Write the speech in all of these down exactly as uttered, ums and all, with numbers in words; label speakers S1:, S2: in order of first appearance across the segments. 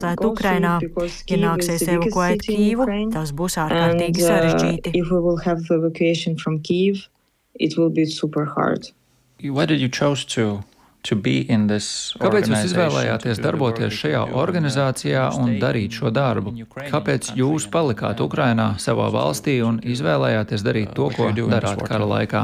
S1: Ukrainā. Ja nāksies evakuēt Kīvu, tas būs ārkārtīgi sarežģīti.
S2: Kāpēc jūs izvēlējāties darboties šajā organizācijā un darīt šo darbu? Kāpēc jūs palikāt Ukrainā savā valstī un izvēlējāties darīt to, ko darāt kara laikā?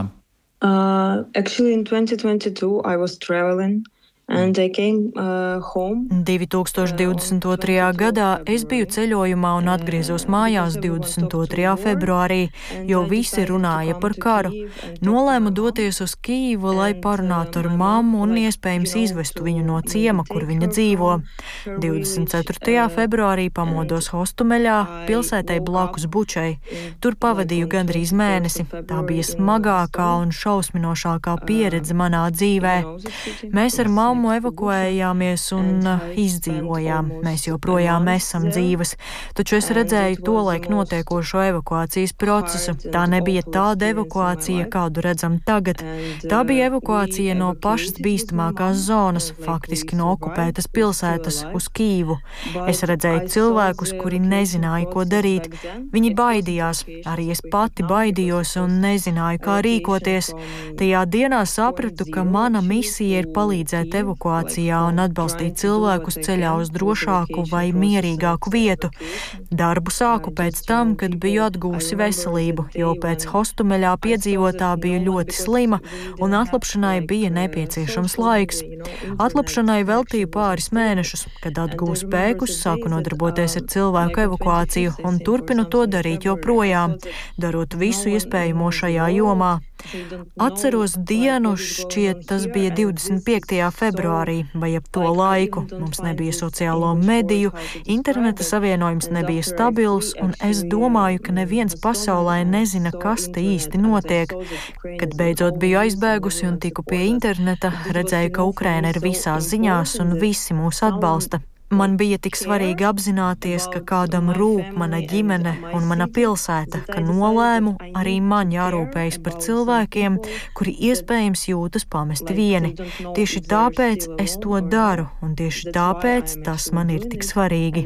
S3: Uh, actually, in twenty twenty-two, I was traveling. And I came, uh, home.
S1: divi tūkstoši divdesmit otrajā gadā es biju ceļojumā un atgriezos mājās divdesmit otrajā februārī, jo visi runāja par karu. Nolēmu doties uz Kīvu, lai parunātu ar mammu un iespējams izvestu viņu no ciema, kur viņa dzīvo. divdesmit ceturtajā februārī pamodos Hostumeļā, pilsētai blakus Bučai. Tur pavadīju gandrīz mēnesi. Tā bija smagākā un šausminošākā pieredze manā dzīvē. Mēs ar mammu evakuējāmies un izdzīvojām. Mēs joprojām esam dzīves, taču es redzēju tolaik notiekošo evakuācijas procesu. Tā nebija tāda evakuācija, kādu redzam tagad. Tā bija evakuācija no pašas bīstamākās zonas, faktiski no okupētas pilsētas uz Kīvu. Es redzēju cilvēkus, kuri nezināja, ko darīt. Viņi baidījās, arī es pati baidījos un nezināju, kā rīkoties. Tajā dienā sapratu, ka mana misija ir palīdzēt evakuācijā un atbalstīt cilvēkus ceļā uz drošāku vai mierīgāku vietu. Darbu sāku pēc tam, kad biju atgūsi veselību, jo pēc Hostumeļā piedzīvotā biju ļoti slima un atlapšanai bija nepieciešams laiks. Atlapšanai veltīju pāris mēnešus, kad atgūsu spēkus, sāku nodarboties ar cilvēku evakuāciju un turpinu to darīt joprojām, darot visu iespējamo šajā jomā. Atceros dienu, šķiet tas bija divdesmit piektajā februārī, vai ap to laiku. Mums nebija sociālo mediju, interneta savienojums nebija stabils, un es domāju, ka neviens pasaulē nezina, kas te īsti notiek. Kad beidzot biju aizbēgusi un tiku pie interneta, redzēju, ka Ukraina ir visās ziņās un visi mūs atbalsta. Man bija tik svarīgi apzināties, ka kādam rūp mana ģimene un mana pilsēta, ka nolēmu arī man jārūpējas par cilvēkiem, kuri iespējams jūtas pamesti vieni. Tieši tāpēc es to daru, un tieši tāpēc tas man ir tik svarīgi.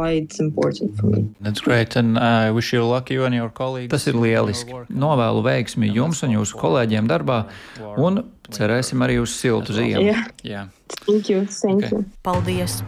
S2: Tas ir lieliski. Novēlu veiksmi jums un jūsu kolēģiem darbā, un cerēsim arī uz siltu ziemu.
S3: Yeah. Yeah. Thank you. Thank okay. you.
S1: Paldies.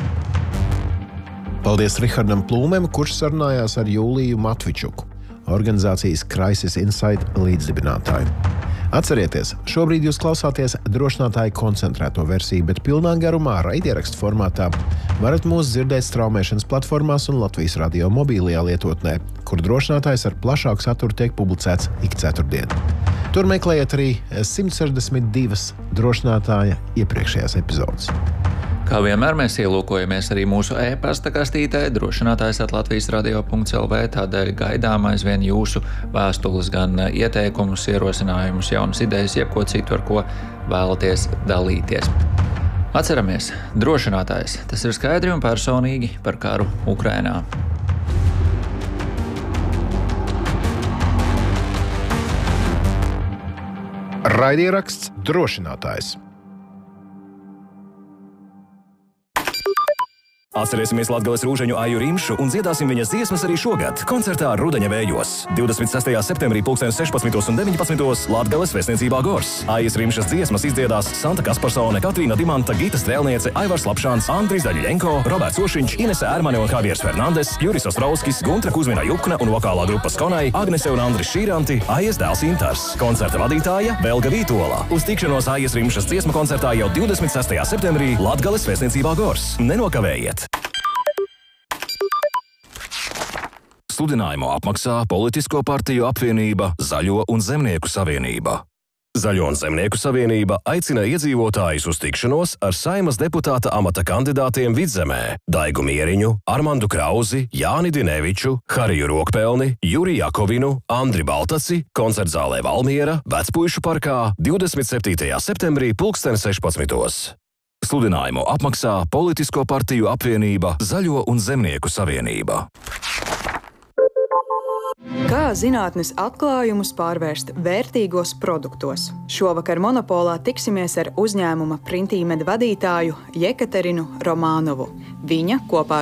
S4: Paldies Rihardam Plūmēm, kurš sarunājās ar Jūliju Matvičuku, organizācijas Crisis Insight līdzdibinātāju. Atcerieties, šobrīd jūs klausāties drošinātāju koncentrēto versiju, bet pilnā garumā raidierakstu formātā varat mūs dzirdēt straumēšanas platformās un Latvijas radio mobīlajā lietotnē, kur drošinātājs ar plašāku saturu tiek publicēts ik ceturtdien. Tur meklējiet arī simt sešdesmit divas drošinātāja iepriekšējās epizodes.
S2: Kā vienmēr mēs ielūkojamies arī mūsu e-pasta kastītē drošinātājs at latvijas radio punkts el vē, tādēļ gaidām aizvien jūsu vēstules, gan ieteikumus, ierosinājumus, jaunas idejas, jebko citu, ar ko vēlaties dalīties. Atceramies, drošinātājs, tas ir skaidri un personīgi par karu Ukrainā.
S4: Raidieraksts drošinātājs.
S5: Atcerēsimies Latgales Rūžaņu Aju Rimšu un dziedāsim viņas dziesmas arī šogad koncertā Rudeņa vējos. divdesmit sestajā septembrī pulkstens sešpadsmitos un deviņpadsmitos Latgales vēstniecībā Gors. Aijas Rimšas dziesmas izdziedās Santa Kasparsone, Katrīna Dimanta, Gita Strēlniece, Aivars Lapšāns, Andris Daļļenko, Roberts Ošiņš, Inese Ērmane un Javiers Fernandes, Juris Ostrovskis, Guntra Kuzmina Jukna un vokālā grupa Skonai, Agnese un Andris Šīranti, Aijas dēls Intars. Koncerta vadītāja Velga Vītola. Uz tikšanos Aijas Rimšas dziesmu koncertā jau divdesmit sestajā septembrī Latgales vēstniecībā Gors. Nenokavējiet! Sludinājumu apmaksā Politisko partiju apvienība Zaļo un Zemnieku savienība. Zaļo un Zemnieku savienība aicina iedzīvotājus uz tikšanos ar Saeimas deputāta amata kandidātiem Vidzemē Daigu Mieriņu, Armandu Krauzi, Jāni Dineviču, Hariju Rokpelni, Juriju Jakovinu, Andri Baltaci, koncertzālē Valmiera, Vecpuišu parkā divdesmit septītajā septembrī pulksten sešpadsmitos. Sludinājumu apmaksā Politisko partiju apvienība Zaļo un Zemnieku savienība.
S6: Kā zinātnes atklājumus pārvērst vērtīgos produktos? Šovakar Monopolā tiksimies ar uzņēmuma Printīmed vadītāju Jekaterinu Romānovu. Viņa kopā